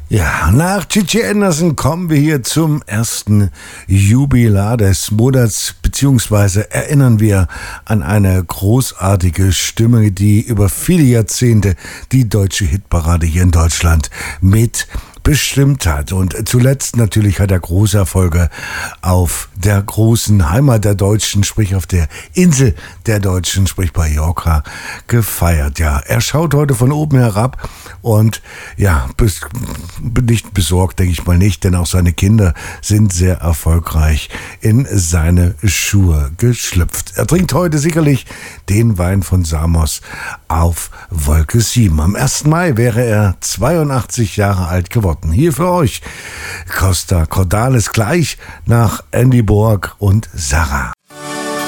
Ja, nach Gigi Anderson kommen wir hier zum ersten Jubilar des Monats, beziehungsweise erinnern wir an eine großartige Stimme, die über viele Jahrzehnte die deutsche Hitparade hier in Deutschland mit bestimmt hat. Und zuletzt natürlich hat er große Erfolge auf der großen Heimat der Deutschen, sprich auf der Insel der Deutschen, sprich Mallorca, gefeiert. Ja, er schaut heute von oben herab und ja, nicht besorgt, denke ich mal nicht, denn auch seine Kinder sind sehr erfolgreich in seine Schuhe geschlüpft. Er trinkt heute sicherlich den Wein von Samos auf Wolke 7. Am 1. Mai wäre er 82 Jahre alt geworden. Hier für euch Costa Cordalis gleich nach Andy Borg und Sarah.